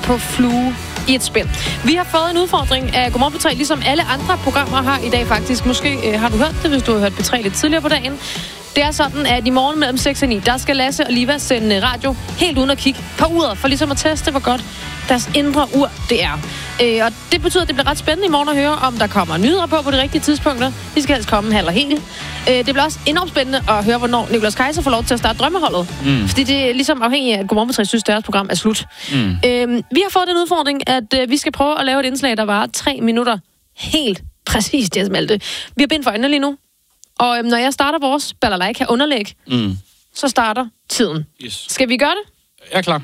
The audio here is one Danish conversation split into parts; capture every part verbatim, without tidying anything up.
på flue i et spænd. Vi har fået en udfordring af Godmorgen P tre, ligesom alle andre programmer har i dag faktisk. Måske øh, har du hørt det, hvis du har hørt P tre lidt tidligere på dagen. Det er sådan, at i morgen mellem seks og ni, der skal Lasse og Liva sende radio helt uden at kigge på uret, for ligesom at teste, hvor godt deres indre ur det er. Øh, og det betyder, at det bliver ret spændende i morgen at høre, om der kommer nyheder på på de rigtige tidspunkter. De skal helst komme halv og hel. Øh, det bliver også enormt spændende at høre, hvornår Nicolas Kaiser får lov til at starte drømmeholdet. Mm. Fordi det er ligesom afhængigt af, at Godmorgen P tre synes, deres program er slut. Mm. Øh, vi har fået den udfordring, at øh, vi skal prøve at lave et indslag, der varer tre minutter. Helt præcist, jeg smalte. Vi har bind for øjnene lige nu. Og øhm, når jeg starter vores balalaika underlæg, mm. så starter tiden. Yes. Skal vi gøre det? Jeg er klar.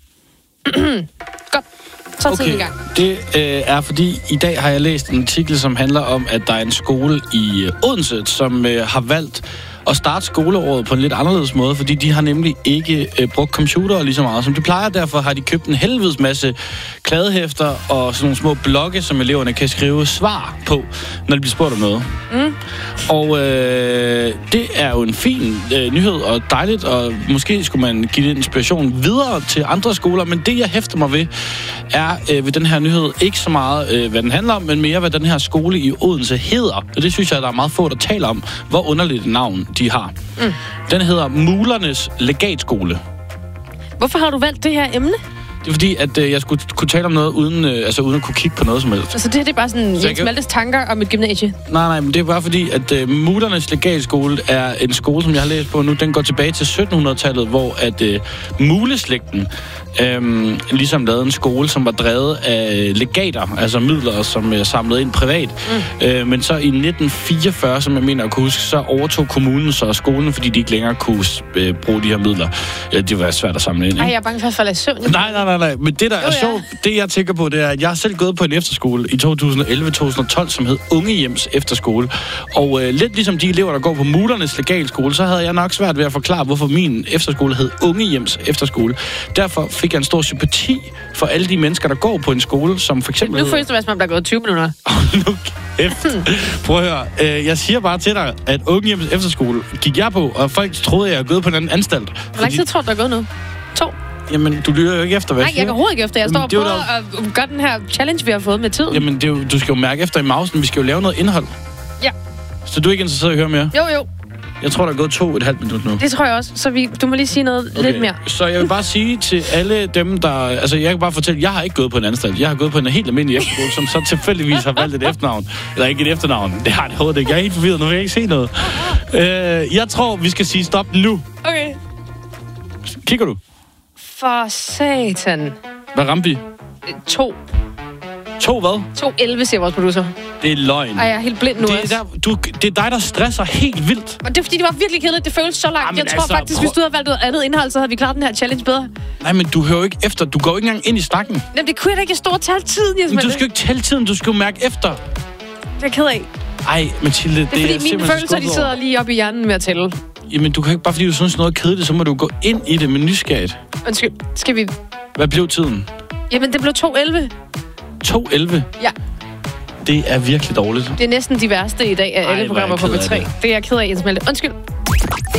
Godt. Så er okay. tiden i gang. Det øh, er fordi, i dag har jeg læst en artikel, som handler om, at der er en skole i øh, Odense, som øh, har valgt at starte skoleåret på en lidt anderledes måde, fordi de har nemlig ikke øh, brugt computere lige så meget, som de plejer. Derfor har de købt en helvedes masse kladehæfter og sådan nogle små blogge, som eleverne kan skrive svar på, når de bliver spurgt om noget. Mm. Og øh, det er jo en fin øh, nyhed og dejligt, og måske skulle man give den inspiration videre til andre skoler, men det, jeg hæfter mig ved, er øh, ved den her nyhed ikke så meget, øh, hvad den handler om, men mere, hvad den her skole i Odense hedder. Og det synes jeg, der er meget få, der taler om, hvor underligt et navn de har. Mm. Den hedder Mulernes Legatskole. Hvorfor har du valgt det her emne? Det er fordi, at øh, jeg skulle kunne tale om noget, uden, øh, altså, uden at kunne kigge på noget som helst. Altså det her, det er bare sådan Jens kan... Maltes tanker om et gymnasie? Nej, nej, men det er bare fordi, at øh, Mulernes Legatskole er en skole, som jeg har læst på nu. Den går tilbage til sytten hundrede-tallet, hvor at øh, muleslægten Øhm, ligesom lavede en skole, som var drevet af legater, altså midler, som er samlet ind privat. Mm. Øh, men så i nitten fireogfyrre, som jeg mener at kunne huske, så overtog kommunen så skolen, fordi de ikke længere kunne øh, bruge de her midler. Ja, det var svært at samle ind. Ikke? Ej, jeg er bange for at falde i søvn. Nej, nej, nej, nej. Men det, der jo, er sjovt, ja. det jeg tænker på, det er, at jeg har selv gået på en efterskole i to tusind og elleve til to tusind og tolv, som hed Ungehjems Efterskole. Og øh, lidt ligesom de elever, der går på Mulernes Legatskole, så havde jeg nok svært ved at forklare, hvorfor min efterskole hed Ungehjems Efterskole. Derfor fik jeg en stor sympati for alle de mennesker, der går på en skole, som for eksempel... Nu føles det, som om der er gået tyve minutter. Nu kæft. Prøv at høre. Jeg siger bare til dig, at Ungehjems Efterskole gik jeg på, og folk troede, jeg er gået på en anden anstalt. Hvor lang tid tror du, der er gået nu? To? Jamen, du lytter jo ikke efter, hvad Nej, jeg går overhovedet ikke efter. Jeg står og prøver der... at gøre den her challenge, vi har fået med tiden. Jamen, det er jo, du skal jo mærke efter i mausen. Vi skal jo lave noget indhold. Ja. Så du er ikke interesseret i at høre mere? Jo, jo. Jeg tror, der er gået to og et halvt minut nu. Det tror jeg også, så vi, du må lige sige noget okay. lidt mere. Så jeg vil bare sige til alle dem, der... Altså, jeg kan bare fortælle, jeg har ikke gået på en anstalt. Jeg har gået på en helt almindelig efterskole, som så tilfældigvis har valgt et efternavn. Eller ikke et efternavn. Det har det overhovedet ikke. Jeg er helt forvirret, nu vil jeg ikke se noget. Øh, jeg tror, vi skal sige stop nu. Okay. Kigger du? For satan. Hvad ramte vi? To. To hvad? to elleve, siger vores producer. Det er løgn. Ej, jeg er helt blind nu det er, der, du, det er dig, der stresser helt vildt. Og det er fordi, det var virkelig kedeligt. Det føles så langt. Jamen, jeg tror altså, faktisk, prøv... hvis du havde valgt noget andet indhold, så havde vi klaret den her challenge bedre. Nej, men du hører jo ikke efter. Du går jo ikke engang ind i snakken. Jamen, det kunne jeg da ikke. Jeg stod og talte tiden, Jes. Men du skal jo ikke tælle tiden. Du skal jo mærke efter. Det er ked af. Ej, Mathilde, det, det er er fordi, mine følelser, de sidder lige oppe i hjernen med at tælle. Jamen, du kan ikke bare fordi, du synes noget er kedeligt, så må du gå ind i det med nysgerrigt. Undskyld, skal vi... Hvad blev tiden? Jamen, det blev to elleve. to elleve? Ja. Det er virkelig dårligt. Det er næsten de værste i dag af Ej, alle programmer på P tre. Det er jeg ked af, Jens Malte. Undskyld.